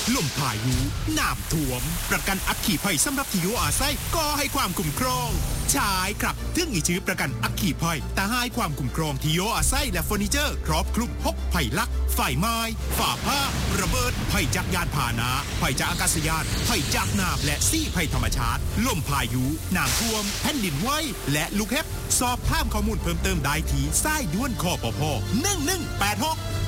ลมพายุน้ำท่วมประกันอัคคีภัยสำหรับที่อยู่อาศัยก็ให้ความคุ้มครองใช่ครับถึงอีชื่อประกันอัคคีภัยแต่ให้ความคุ้มครองที่อยู่อาศัยและเฟอร์นิเจอร์ครอบคลุม6ภัยลักไฟไหม้ฝ่าผ้าระเบิดภัยจากยานพาหนะภัยจากอากาศยานภัยจากน้ำและซี่ภัยธรรมชาติลมพายุน้ำท่วมแผ่นดินไหวและลูกเห็บสอบถามข้อมูลเพิ่มเติมได้ที่สายด่วนคปภ1186